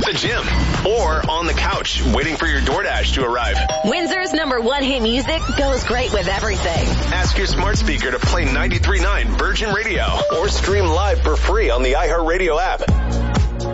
the gym, or on the couch waiting for your DoorDash to arrive. Windsor's #1 hit music goes great with everything. Ask your smart speaker to play 93.9 Virgin Radio or stream live for free on the iHeartRadio app.